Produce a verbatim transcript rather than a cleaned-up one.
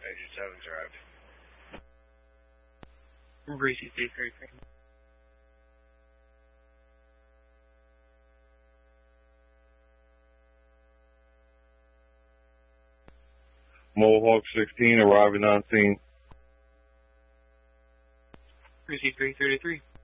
Agent seven's arrived. Breezy three thirty-three. Mohawk sixteen arriving on scene. Breezy three thirty-three.